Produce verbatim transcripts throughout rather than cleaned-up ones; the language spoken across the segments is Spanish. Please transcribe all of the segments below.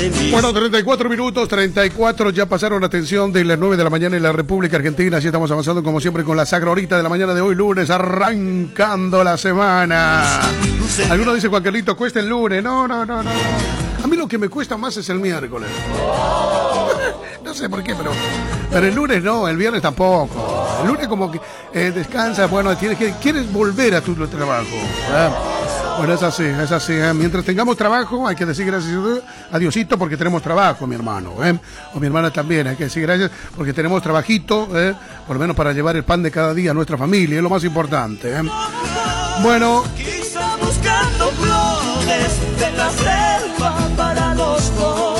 Bueno, treinta y cuatro minutos, treinta y cuatro ya pasaron, atención, de las nueve de la mañana en la República Argentina. Así estamos avanzando como siempre con la sagra horita de la mañana de hoy, lunes, arrancando la semana. Algunos dicen, Juan Carlito, cuesta el lunes. No, no, no, no. A mí lo que me cuesta más es el miércoles. No sé por qué, pero, pero el lunes no, el viernes tampoco. El lunes como que eh, descansas, bueno, tienes que, quieres volver a tu trabajo, ¿verdad? Bueno, es así, es así, ¿eh? Mientras tengamos trabajo, hay que decir gracias a Diosito porque tenemos trabajo, mi hermano, ¿eh? O mi hermana también, hay que decir gracias porque tenemos trabajito, ¿eh? Por lo menos para llevar el pan de cada día a nuestra familia, es lo más importante, ¿eh? Bueno. Quizá buscando flores de la selva para los dos.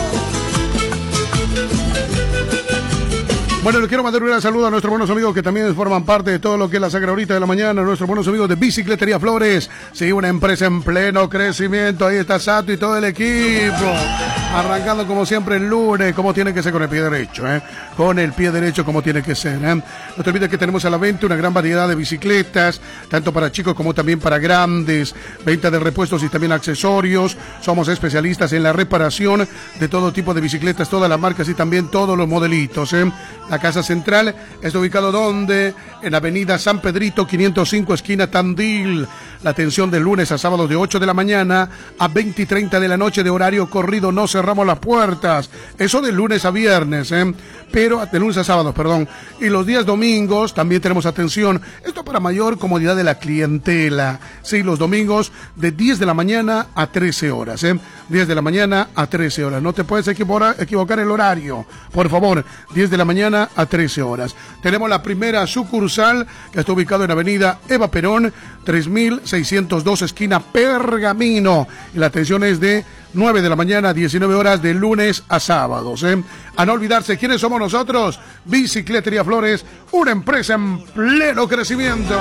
Bueno, le quiero mandar un gran saludo a nuestros buenos amigos que también forman parte de todo lo que es la sagra ahorita de la mañana, nuestros buenos amigos de Bicicletería Flores, sí, una empresa en pleno crecimiento, ahí está Sato y todo el equipo, arrancando como siempre el lunes, como tiene que ser con el pie derecho, ¿eh? Con el pie derecho como tiene que ser, ¿eh? No te olvides que tenemos a la venta una gran variedad de bicicletas, tanto para chicos como también para grandes, venta de repuestos y también accesorios, somos especialistas en la reparación de todo tipo de bicicletas, todas las marcas y también todos los modelitos, ¿eh? La Casa Central está ubicado donde en Avenida San Pedrito quinientos cinco, esquina Tandil. La atención de lunes a sábado de ocho de la mañana a veinte y treinta de la noche de horario corrido. No cerramos las puertas. Eso de lunes a viernes, ¿eh? Pero de lunes a sábado, perdón. Y los días domingos también tenemos atención. Esto para mayor comodidad de la clientela. Sí, los domingos de diez de la mañana a trece horas, ¿eh? diez de la mañana a trece horas. No te puedes equivocar, equivocar el horario. Por favor, diez de la mañana a trece horas. Tenemos la primera sucursal que está ubicado en Avenida Eva Perón, tres mil seiscientos dos, esquina Pergamino. Y la atención es de nueve de la mañana a diecinueve horas de lunes a sábados, ¿eh? A no olvidarse, ¿quiénes somos nosotros? Bicicletería Flores, una empresa en pleno crecimiento.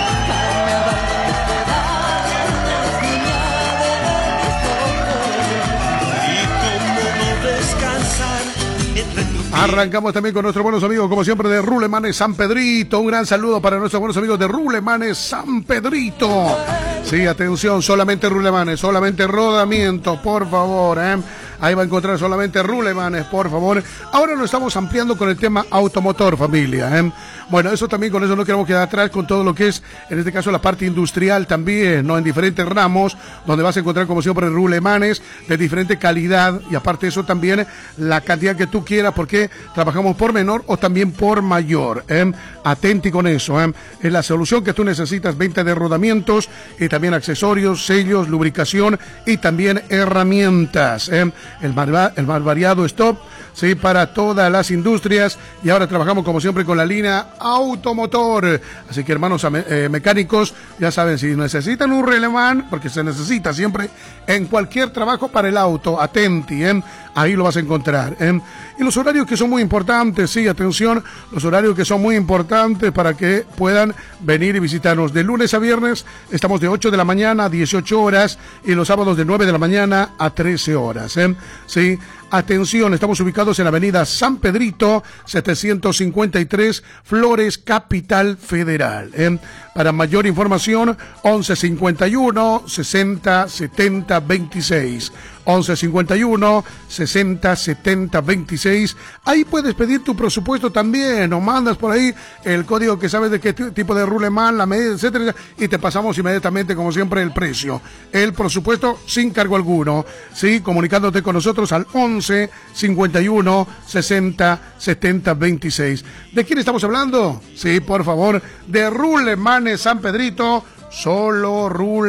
Arrancamos también con nuestros buenos amigos, como siempre, de Rulemanes San Pedrito. Un gran saludo para nuestros buenos amigos de Rulemanes San Pedrito. Sí, atención, solamente Rulemanes, solamente rodamiento, por favor, ¿eh? Ahí va a encontrar solamente Rulemanes, por favor. Ahora nos estamos ampliando con el tema automotor, familia, ¿eh? Bueno, eso también, con eso no queremos quedar atrás con todo lo que es, en este caso, la parte industrial también, ¿no? En diferentes ramos, donde vas a encontrar, como siempre, Rulemanes de diferente calidad y aparte de eso también la cantidad que tú quieras, porque trabajamos por menor o también por mayor, ¿eh? Atenti con eso, ¿eh? Es la solución que tú necesitas, venta de rodamientos y también accesorios, sellos, lubricación y también herramientas, ¿eh? El más, el más variado stop, sí, para todas las industrias. Y ahora trabajamos como siempre con la línea automotor. Así que, hermanos eh, mecánicos, ya saben, si necesitan un Ruleman, porque se necesita siempre en cualquier trabajo para el auto, atenti, ¿eh? Ahí lo vas a encontrar, ¿eh? Y los horarios que son muy importantes, sí, atención, los horarios que son muy importantes para que puedan venir y visitarnos. De lunes a viernes estamos de ocho de la mañana a dieciocho horas y los sábados de nueve de la mañana a trece horas, ¿eh? Sí. Atención, estamos ubicados en la avenida San Pedrito, setecientos cincuenta y tres, Flores, Capital Federal, ¿eh? Para mayor información, once cincuenta y uno, sesenta, setenta, veintiséis. once cincuenta y uno, sesenta, setenta, veintiséis. Ahí puedes pedir tu presupuesto también, o mandas por ahí el código que sabes de qué tipo de Ruleman, la medida, etcétera, y te pasamos inmediatamente, como siempre, el precio. El presupuesto sin cargo alguno, ¿sí? Comunicándote con nosotros al once cincuenta y uno, sesenta, setenta, veintiséis. ¿De quién estamos hablando? Sí, por favor, de Rulemanes San Pedrito, solo Rule.